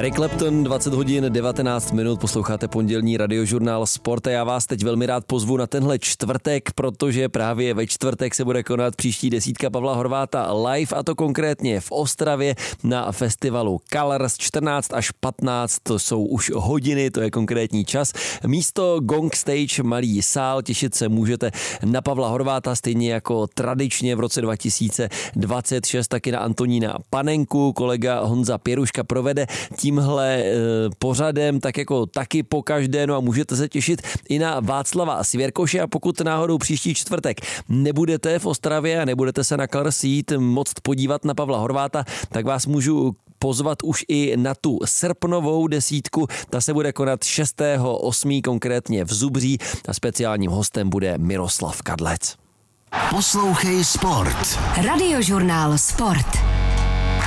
Eric Clapton, 20 hodin 19 minut, posloucháte pondělní radiožurnál Sport a já vás teď velmi rád pozvu na tenhle čtvrtek, protože právě ve čtvrtek se bude konat příští desítka Pavla Horváta live, a to konkrétně v Ostravě na festivalu Colors 14 až 15, to jsou už hodiny, to je konkrétní čas. Místo Gong Stage, malý sál, těšit se můžete na Pavla Horváta, stejně jako tradičně v roce 2026 taky na Antonína Panenku. Kolega Honza Pěruška provede tímhle pořadem, tak jako taky po každé, no a můžete se těšit i na Václava Svěrkoše, a pokud náhodou příští čtvrtek nebudete v Ostravě a nebudete se na Colors jít moct podívat na Pavla Horváta, tak vás můžu pozvat už i na tu srpnovou desítku, ta se bude konat 6.8. konkrétně v Zubří a speciálním hostem bude Miroslav Kadlec. Poslouchej Sport. Radiožurnál Sport.